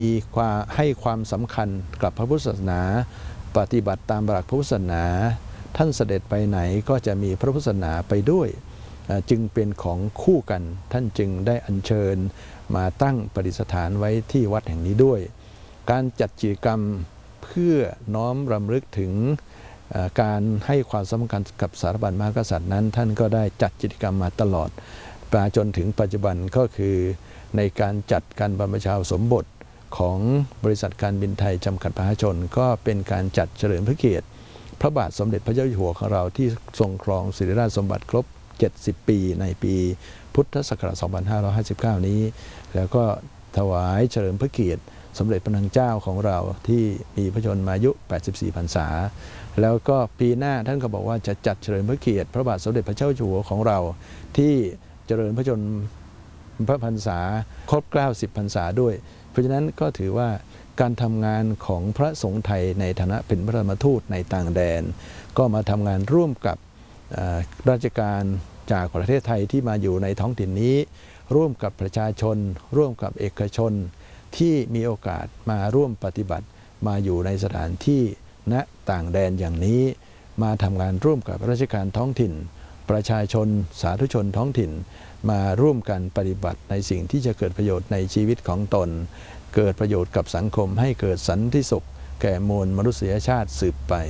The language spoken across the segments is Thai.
มีความให้ความสำคัญกับพระพุทธศาสนาปฏิบัติตามหลักพระพุทธศาสนาท่านเสด็จไปไหนก็จะมีพระพุทธศาสนาไปด้วยจึงเป็นของคู่กันท่านจึงได้อัญเชิญมาตั้งประดิษฐานไว้ที่วัดแห่งนี้ด้วยการจัดกิจกรรมเพื่อน้อมรำลึกถึงการให้ความสำคัญกับสถาบันมหากษัตริย์นั้นท่านก็ได้จัดกิจกรรมมาตลอดมาจนถึงปัจจุบันก็คือในการจัดการบรรพชาสมบทของบริษัทการบินไทยจำกัดมหาชนก็เป็นการจัดเฉลิมพระเกียรติพระบาทสมเด็จพระเจ้าอยู่หัวของเราที่ทรงครองสิริราชสมบัติครบ70 ปีในปีพุทธศักราช 2559 นี้แล้วก็ถวายเฉลิมพระเกียรติสมเด็จพระนางเจ้าของเราที่มีพระชนมายุ 84 พรรษาแล้วก็ปีหน้าท่านก็บอกว่าจะจัดเฉลิมพระเกียรติพระบาทสมเด็จพระเจ้าอยู่หัวของเราที่เจริญพระชนพระพรรษาครบ90 พรรษาด้วยเพราะฉะนั้นก็ถือว่าการทำงานของพระสงฆ์ไทยในฐานะเป็นพระธรรมทูตในต่างแดนก็มาทำงานร่วมกับราชการจากประเทศไทยที่มาอยู่ในท้องถิ่นนี้ร่วมกับประชาชนร่วมกับเอกชนที่มีโอกาสมาร่วมปฏิบัติมาอยู่ในสถานที่ณต่างแดนอย่างนี้มาทำงานร่วมกับราชการท้องถิ่นประชาชนสาธุชนท้องถิ่นมาร่วมกันปฏิบัติในสิ่งที่จะเกิดประโยชน์ในชีวิตของตนเกิดประโยชน์กับสังคมให้เกิดสันติสุขแก่มวลมนุษยชาติสืบไป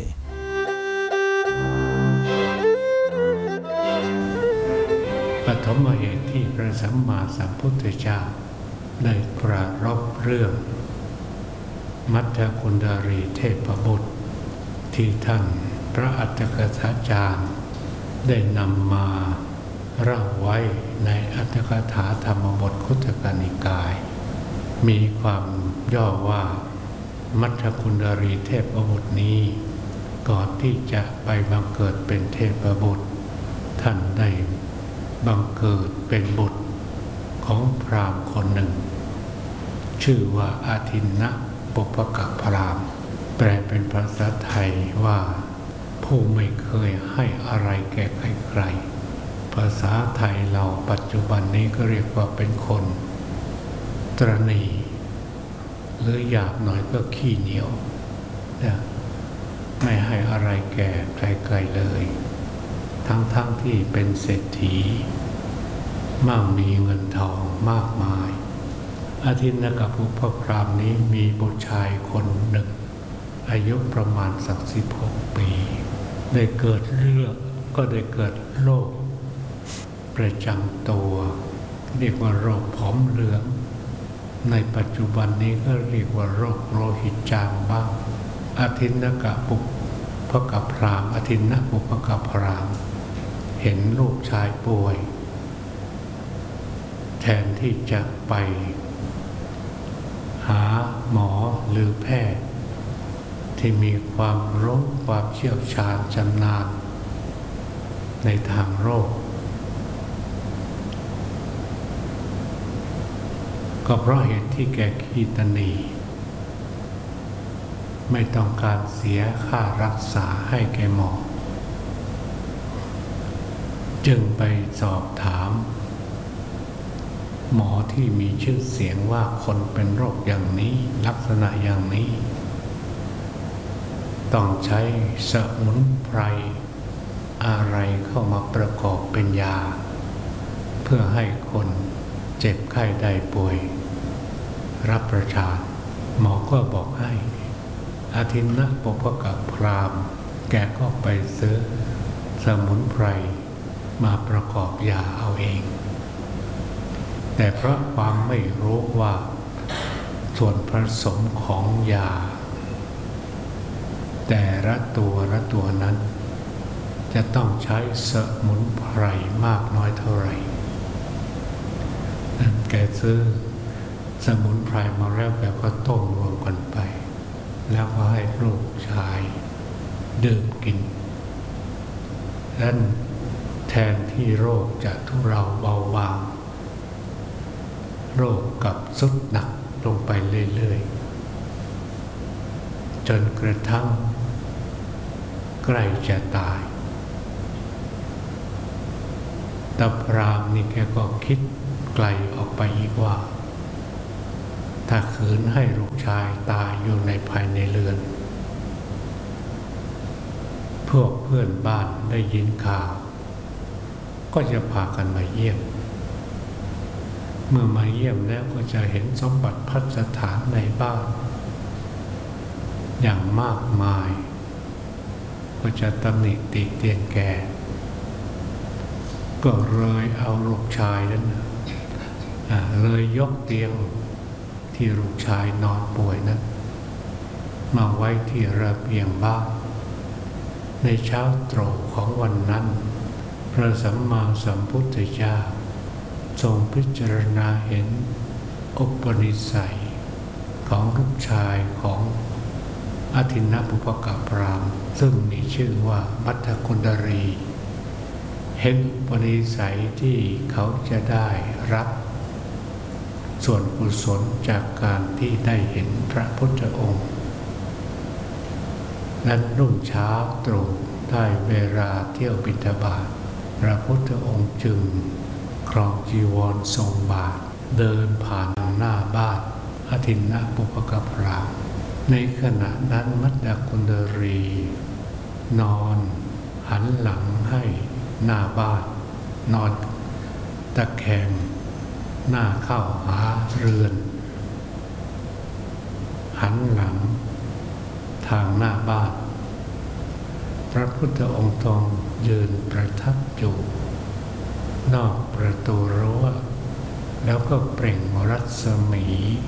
ปฐมเหตุที่พระสัมมาสัมพุทธเจ้าได้ปรารภเรื่องมัทธกุณฑรีเทพบุตรที่ท่านพระอัตถกถาจารย์ได้นำมาเล่าไว้ในอัตถกถาธรรมบทคุตตกนิกายมีความย่อว่ามัทธกุณฑรีเทพบุตรนี้ก่อนที่จะไปบังเกิดเป็นเทพบุตรท่านได้บังเกิดเป็นบุตรของพราหมณ์คนหนึ่งชื่อว่าอาทินนะปุพกพราหมณ์แปลเป็นภาษาไทยว่าผู้ไม่เคยให้อะไรแก่ใครๆภาษาไทยเราปัจจุบันนี้ก็เรียกว่าเป็นคนตระหนี่หรือหยาบหน่อยก็ขี้เหนียวนะไม่ให้อะไรแก่ใครๆเลยทั้งที่เป็นเศรษฐีมั่งมีเงินทองมากมายอาทินนะกับปุพพราหมณ์นี้มีบุตรชายคนหนึ่งอายุประมาณสัก16 ปีได้เกิดโรคประจำตัวเรียกว่าโรคผอมเหลืองในปัจจุบันนี้ก็เรียกว่าโรคโลหิตจางบ้างอาทินนะกับปุพกพราหมณ์อาทินนะปุพกพราหมณ์เห็นลูกชายป่วยแทนที่จะไปหาหมอหรือแพทย์ที่มีความรู้ความเชี่ยวชาญชำนาญในทางโรคก็เพราะเหตุที่แกขี้ตนีไม่ต้องการเสียค่ารักษาให้แกหมอจึงไปสอบถามหมอที่มีชื่อเสียงว่าคนเป็นโรคอย่างนี้ลักษณะอย่างนี้ต้องใช้สมุนไพรอะไรเข้ามาประกอบเป็นยาเพื่อให้คนเจ็บไข้ได้ป่วยรับประทานหมอก็บอกให้อาทินนะปุพกพราหมณ์แกก็ไปซื้อสมุนไพรมาประกอบยาเอาเองแต่เพราะความไม่รู้ว่าส่วนผสมของยาแต่ละตัวนั้นจะต้องใช้สมุนไพรมากน้อยเท่าไหร่แกซื้อสมุนไพรมาแล้วแกก็ต้มรวมกันไปแล้วก็ให้ลูกชายดื่มกินนั้นแทนที่โรคจะทุเลาเบาบางโรคกลับทรุดหนักลงไปเรื่อยๆจนกระทั่งใกล้จะตายตาพราหมณ์นี่แกก็คิดไกลออกไปอีกว่าถ้าขืนให้ลูกชายตายอยู่ในภายในเรือนพวกเพื่อนบ้านได้ยินข่าวก็จะพากันมาเยี่ยมเมื่อมาเยี่ยมแล้วก็จะเห็นสมบัติพัสถานในบ้านอย่างมากมายก็จะตำหนิติเตียนแกก็เลยเอาลูกชายนั้นเลยยกเตียงที่ลูกชายนอนป่วยนั้นมาไว้ที่ระเบียงบ้านในเช้าตรู่ของวันนั้นพระสัมมาสัมพุทธเจ้าทรงพิจารณาเห็นอุปนิสัยของลูกชายของอทินนปุพกพราหมณ์ซึ่งมีชื่อว่ามัทธกุณฑรีเห็นอุปนิสัยที่เขาจะได้รับส่วนกุศลจากการที่ได้เห็นพระพุทธองค์นั้นรุ่งเช้าตรู่ได้เวลาเที่ยวบิณฑบาตพระพุทธองค์จึงครองจีวรทรงบาทเดินผ่านหน้าบ้านอทินนปุพกพราหมณ์ในขณะนั้นมัทธกุณฑรีนอนหันหลังให้หน้าบ้านนอนตะแคงหน้าเข้าหาเรือนหันหลังทางหน้าบ้านพระพุทธองค์ทรงยืนประทับอยู่นอกประตูรั้วแล้วก็เปล่งรัศมี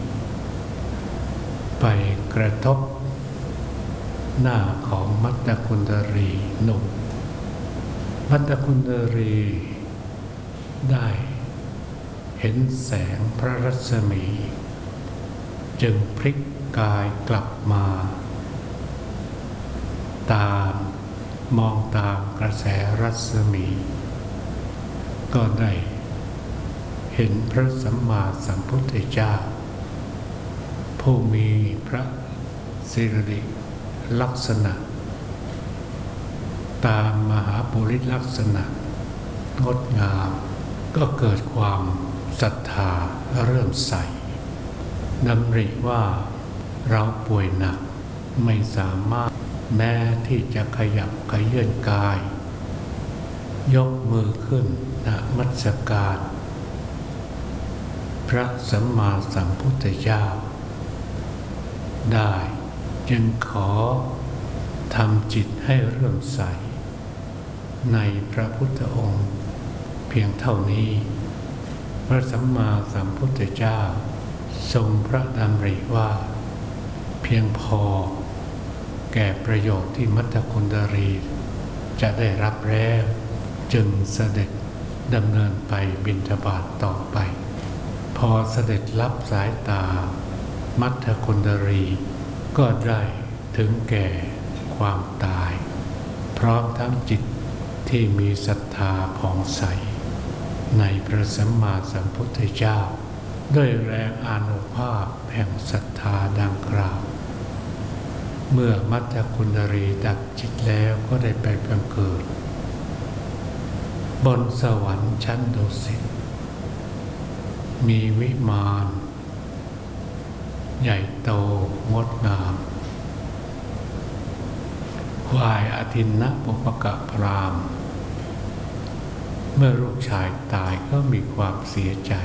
ไปกระทบหน้าของมัทธกุณฑรีหนุ่มมัทธกุณฑรีได้เห็นแสงพระรัศมีจึงพลิกกายกลับมามองตามกระแสรัศมีก็ได้เห็นพระสัมมาสัมพุทธเจ้าผู้มีพระสิริลักษณะตามมหาปุริสลักษณะงดงามก็เกิดความศรัทธาเริ่มใสดำริว่าเราป่วยหนักไม่สามารถแม้ที่จะขยับขยื่นกายยกมือขึ้นนมัสการพระสัมมาสัมพุทธเจ้าได้จึงขอทำจิตให้เริ่มใสในพระพุทธองค์เพียงเท่านี้พระสัมมาสัมพุทธเจ้าทรงพระดำริว่าเพียงพอแก่ประโยชน์ที่มัทธกุณฑรีจะได้รับแล้วจึงเสด็จดำเนินไปบิณฑบาตต่อไปพอเสด็จรับสายตามัทธกุณฑรีก็ได้ถึงแก่ความตายพร้อมทั้งจิตที่มีศรัทธาผ่องใสในพระสัมมาสัมพุทธเจ้าด้วยแรงอานุภาพแห่งศรัทธาดังกล่าวเมื่อมัทธกุณฑรีดับจิตแล้วก็ได้ไปบังเกิดบนสวรรค์ชั้นดุสิตมีวิมานใหญ่โตงดงามฝ่ายอทินนปุพกพราหมณ์เมื่อลูกชายตายก็มีความเสียใจ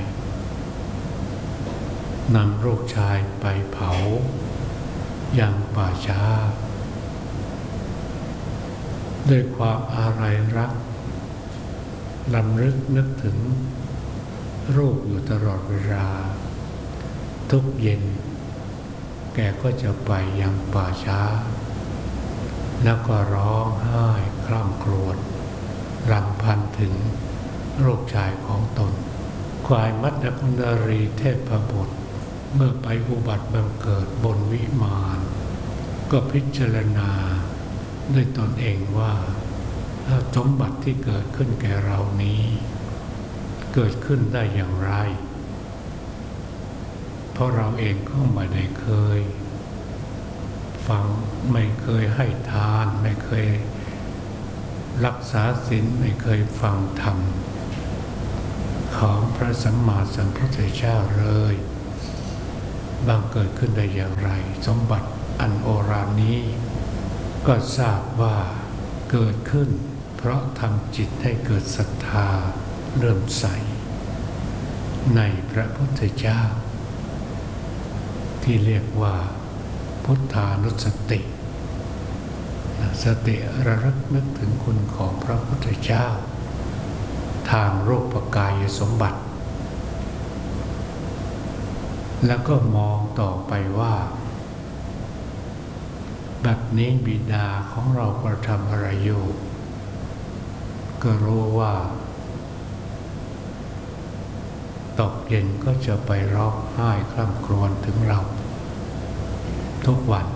นำลูกชายไปเผายังป่าช้าด้วยความอาลัยรักรำลึกนึกถึงรูปอยู่ตลอดเวลาทุกเย็นแกก็จะไปยังป่าช้าแล้วก็ร้องไห้คร่ำครวญรำพันถึงลูกชายของตนฝ่ายมัทธกุณฑรีเทพบุตรเมื่อไปอุบัติบังเกิดบนวิมานก็พิจารณาด้วยตนเองว่าสมบัติที่เกิดขึ้นแก่เรานี้เกิดขึ้นได้อย่างไรเพราะเราเองก็ไม่ได้เคยฟังไม่เคยให้ทานไม่เคยรักษาศีลไม่เคยฟังธรรมของพระสัมมาสัมพุทธเจ้าเลยบังเกิดขึ้นได้อย่างไรสมบัติอันโอฬารนี้ก็ทราบว่าเกิดขึ้นเพราะทำจิตให้เกิดศรัทธาเริ่อมใสในพระพุทธเจ้าที่เรียกว่าพุทธานุสติสติระลึกนึกถึงคุณของพระพุทธเจ้าทางรูปกายสมบัติแล้วก็มองต่อไปว่าบัดนี้บิดาของเรากระทำอะไรอยู่ก็รู้ว่าตกเย็นก็จะไปร้องไห้คร่ำครวญถึงเราทุกวัน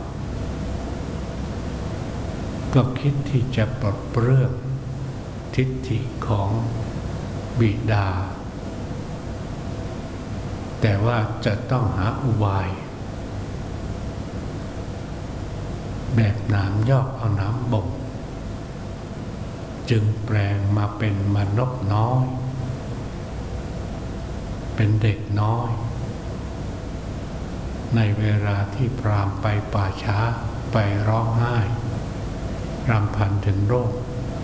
ก็คิดที่จะปลดเปลื้องทิฏฐิของบิดาแต่ว่าจะต้องหาอุบายแบบน้ำยอกเอาน้ำบ่งจึงแปลงมาเป็นมนุษย์น้อยเป็นเด็กน้อยในเวลาที่พราหมณ์ไปป่าช้าไปร้องไห้รำพันถึงโรค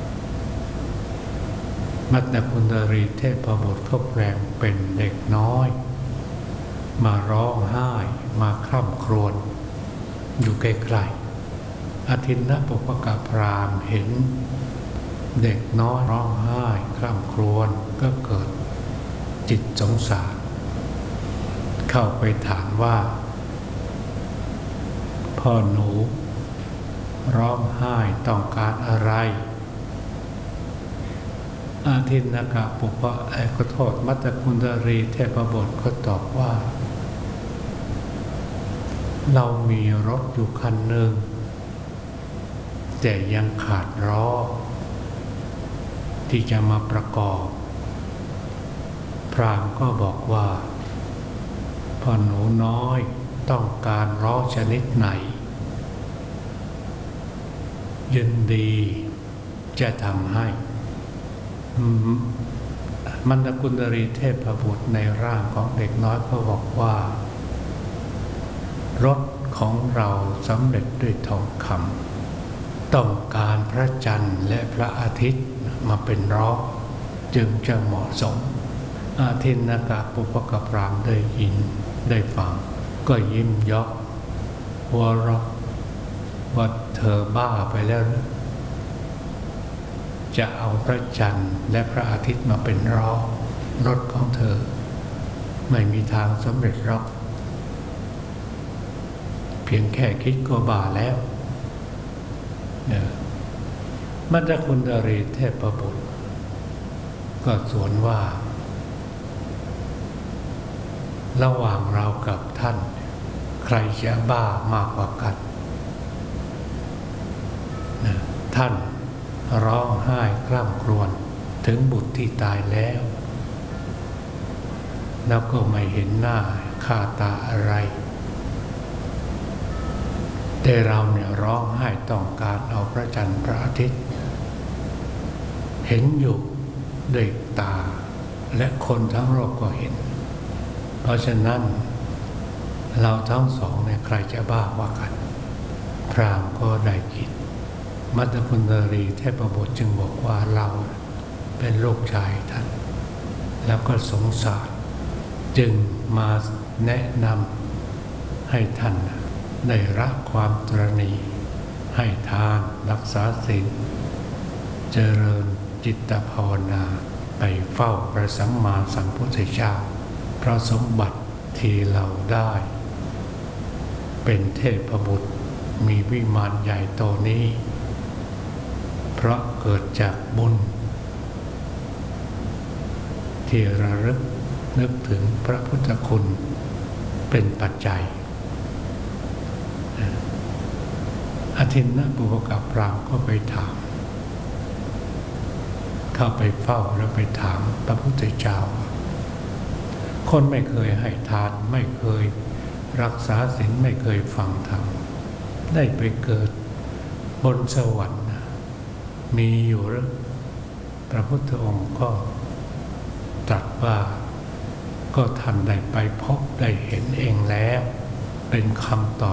มัตตคุณดรีเทพบุตรก็แปลงเป็นเด็กน้อยมาร้องไห้มาคร่ำครวญอยู่ใกล้ๆอทินนปุปกพราหมณ์เห็นเด็กน้อยร้องไห้คร่ำครวญก็เกิดจิตสงสารเข้าไปถามว่าพ่อหนูร้องไห้ต้องการอะไรอาทินนกะปุปะขอโทษมัตตคุณดรีเทพบุตรก็ตอบว่าเรามีรถอยู่คันหนึ่งแต่ยังขาดล้อที่จะมาประกอบพราหมณ์ก็บอกว่าพ่อหนูน้อยต้องการล้อชนิดไหนยินดีจะทำให้มันตกุณดรีเทพบุตรในร่างของเด็กน้อยก็บอกว่ารถของเราสำเร็จด้วยทองคำต้องการพระจันทร์และพระอาทิตย์มาเป็นล้อจึงจะเหมาะสมอาทินนกะปุปกพราหมณ์ได้ยินได้ฟังก็ยิ้มเยาะหัวเราะว่าเธอบ้าไปแล้วหรือจะเอาพระจันทร์และพระอาทิตย์มาเป็นล้อรถของเธอไม่มีทางสำเร็จหรอกเพียงแค่คิดก็บ้าแล้วมัตตคุณดรีเทพบุตรก็สวนว่าระหว่างเรากับท่านใครจะบ้ามากกว่ากันท่านร้องไห้คร่ำครวญถึงบุตรที่ตายแล้วแล้วก็ไม่เห็นหน้าค่าตาอะไรแต่เราเนี่ยร้องไห้ต้องการเอาพระจันทร์พระอาทิตย์เห็นอยู่ด้วยตาและคนทั้งโลกก็เห็นเพราะฉะนั้นเราทั้งสองเนี่ยใครจะบ้าว่ากันพราหมณ์ก็ได้คิดมัตตคุณดรีเทพบุตรจึงบอกว่าเราเป็นลูกชายท่านแล้วก็สงสารจึงมาแนะนำให้ท่านได้ละความตรณีให้ทานรักษาศีลเจริญจิตภาวนาไปเฝ้าพระสัมมาสัมพุทธเจ้าเพราะสมบัติที่เราได้เป็นเทพบุตรมีวิมานใหญ่โตนี้เพราะเกิดจากบุญที่ระลึกนึกถึงพระพุทธคุณเป็นปัจจัยอทินนปุปกพราหมณ์ก็ไปถามเข้าไปเฝ้าแล้วไปถามพระพุทธเจ้าคนไม่เคยให้ทานไม่เคยรักษาศีลไม่เคยฟังธรรมได้ไปเกิดบนสวรรค์มีอยู่หรือพระพุทธองค์ก็ตรัสว่าก็ท่านได้ไปพบได้เห็นเองแล้วเป็นคำตอบ